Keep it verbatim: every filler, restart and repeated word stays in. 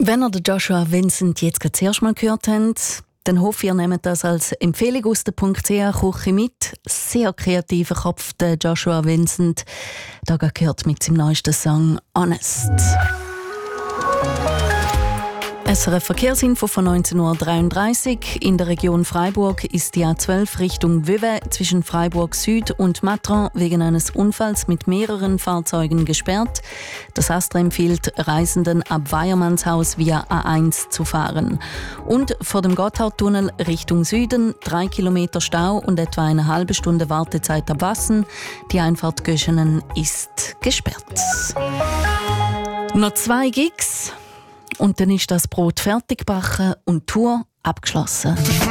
Wenn ihr den Joshua Vincent jetzt gerade zuerst mal gehört habt, dann hoffe ich, ihr nehmt das als Empfehlung aus der .ch-Küche mit. Sehr kreativer Kopf, der Joshua Vincent. Da gehört mit seinem neuesten Song «Honest». S R F-Verkehrsinfo von neunzehn Uhr dreiunddreißig. In der Region Freiburg ist die A zwölf Richtung Vevey zwischen Freiburg Süd und Matran wegen eines Unfalls mit mehreren Fahrzeugen gesperrt. Das Astra empfiehlt Reisenden ab Weiermannshaus via A eins zu fahren. Und vor dem Gotthardtunnel Richtung Süden drei Kilometer Stau und etwa eine halbe Stunde Wartezeit ab Wassen. Die Einfahrt Göschenen ist gesperrt. Noch zwei Gigs. Und dann ist das Brot fertig gebacken und die Tour abgeschlossen.